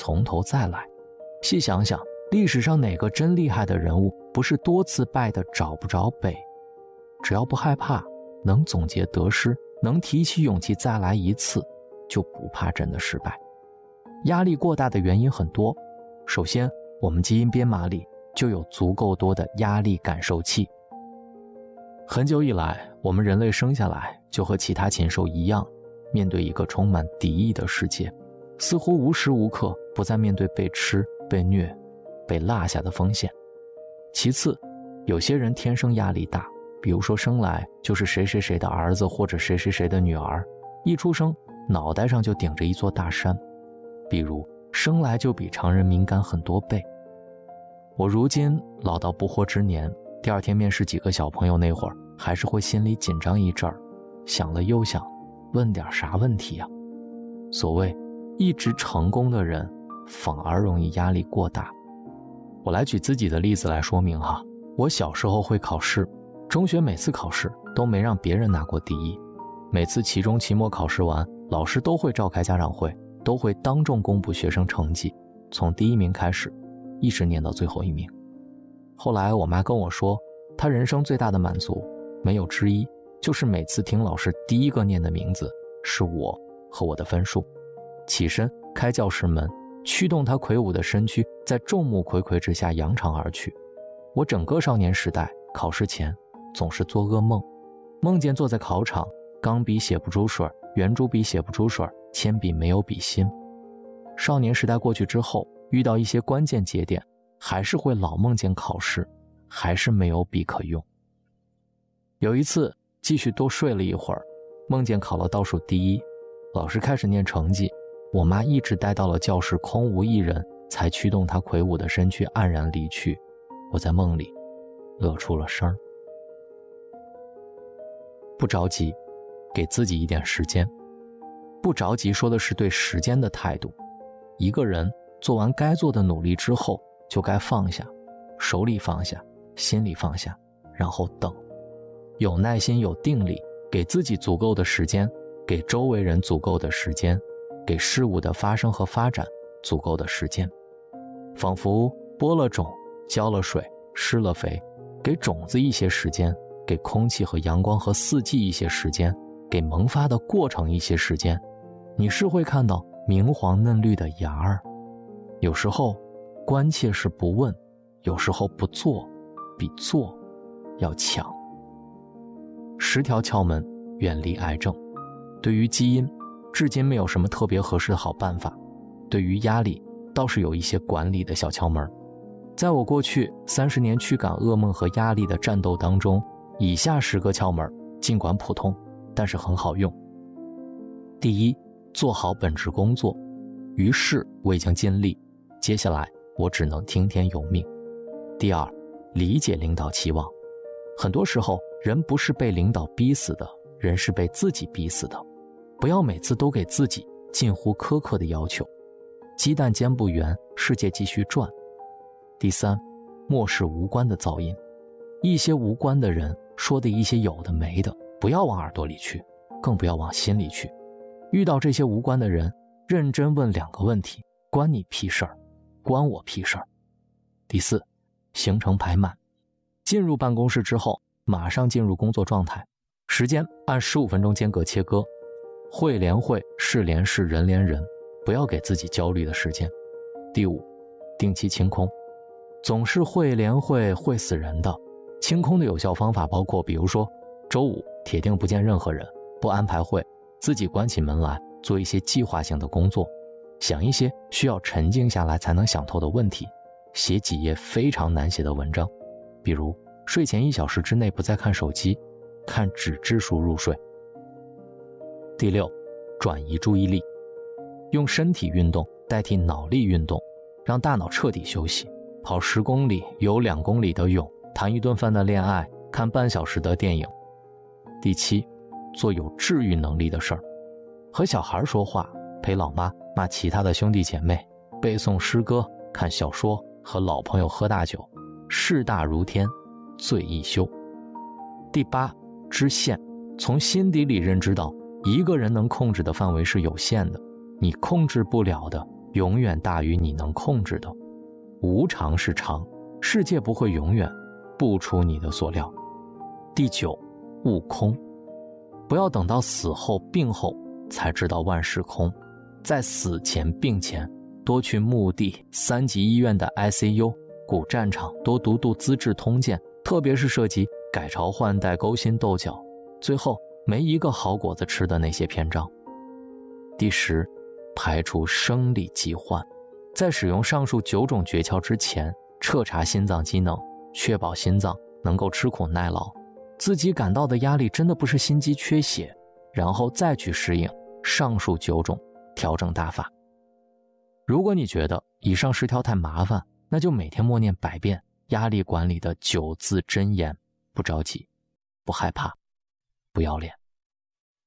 从头再来。细想想，历史上哪个真厉害的人物不是多次败得找不着北？只要不害怕，能总结得失，能提起勇气再来一次，就不怕真的失败。压力过大的原因很多，首先，我们基因编码里就有足够多的压力感受器。很久以来，我们人类生下来就和其他禽兽一样，面对一个充满敌意的世界，似乎无时无刻不在面对被吃、被虐、被落下的风险。其次，有些人天生压力大，比如说生来就是谁谁谁的儿子或者谁谁谁的女儿，一出生脑袋上就顶着一座大山，比如生来就比常人敏感很多倍。我如今老到不惑之年，第二天面试几个小朋友那会儿，还是会心里紧张一阵儿，想了又想，问点啥问题啊？所谓一直成功的人，反而容易压力过大。我来举自己的例子来说明哈。我小时候会考试，中学每次考试都没让别人拿过第一，每次期中期末考试完，老师都会召开家长会，都会当众公布学生成绩，从第一名开始，一直念到最后一名。后来我妈跟我说，她人生最大的满足没有之一，就是每次听老师第一个念的名字是我和我的分数。起身开教室门，驱动她魁梧的身躯在众目睽睽之下扬长而去。我整个少年时代考试前总是做噩梦，梦见坐在考场，钢笔写不出水，圆珠笔写不出水，铅笔没有笔芯。少年时代过去之后，遇到一些关键节点，还是会老梦见考试，还是没有笔可用。有一次继续多睡了一会儿，梦见考了倒数第一，老师开始念成绩，我妈一直待到了教室空无一人，才驱动她魁梧的身躯黯然离去。我在梦里乐出了声。不着急，给自己一点时间。不着急说的是对时间的态度。一个人做完该做的努力之后，就该放下，手里放下，心里放下，然后等。有耐心，有定力，给自己足够的时间，给周围人足够的时间，给事物的发生和发展足够的时间。仿佛播了种，浇了水，施了肥，给种子一些时间，给空气和阳光和四季一些时间，给萌发的过程一些时间，你是会看到明黄嫩绿的芽儿。有时候关切是不问，有时候不做比做要强。10条窍门远离癌症。对于基因，至今没有什么特别合适的好办法。对于压力，倒是有一些管理的小窍门。在我过去30年驱赶噩梦和压力的战斗当中，以下10个窍门尽管普通，但是很好用。第一，做好本职工作。于是我已经尽力，接下来我只能听天由命。第二，理解领导期望。很多时候人不是被领导逼死的，人是被自己逼死的。不要每次都给自己近乎苛刻的要求。鸡蛋煎不圆，世界继续转。第三，漠视无关的噪音。一些无关的人说的一些有的没的，不要往耳朵里去，更不要往心里去。遇到这些无关的人，认真问2个问题：关你屁事儿，关我屁事儿。第四，行程排满。进入办公室之后，马上进入工作状态，时间按15分钟间隔切割，会连会，事连事，人连人，不要给自己焦虑的时间。第五，定期清空。总是会连会，会死人的。清空的有效方法包括，比如说周五铁定不见任何人，不安排会，自己关起门来做一些计划性的工作，想一些需要沉静下来才能想透的问题，写几页非常难写的文章，比如睡前1小时之内不再看手机，看纸质书入睡。第六，转移注意力。用身体运动代替脑力运动，让大脑彻底休息。跑10公里，游2公里的泳，谈1顿饭的恋爱，看半小时的电影。第七，做有治愈能力的事儿。和小孩说话，陪老妈骂其他的兄弟姐妹，背诵诗歌，看小说，和老朋友喝大酒。事大如天，最易休。第八，知限。从心底里认知到一个人能控制的范围是有限的，你控制不了的永远大于你能控制的。无常是常，世界不会永远不出你的所料。第9，悟空。不要等到死后病后才知道万事空，在死前病前多去墓地、3级医院的 ICU、古战场，多读读《资治通鉴》，特别是涉及改朝换代、勾心斗角，最后没一个好果子吃的那些篇章。第10，排除生理疾患。在使用上述9种诀窍之前，彻查心脏机能，确保心脏能够吃苦耐劳。自己感到的压力真的不是心肌缺血，然后再去适应上述9种调整大法。如果你觉得以上10条太麻烦，那就每天默念100遍压力管理的9字真言，不着急，不害怕，不要脸。